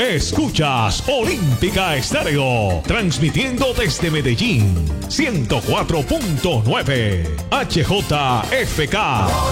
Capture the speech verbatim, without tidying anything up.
Escuchas Olímpica Estéreo, transmitiendo desde Medellín, ciento cuatro punto nueve H J F K.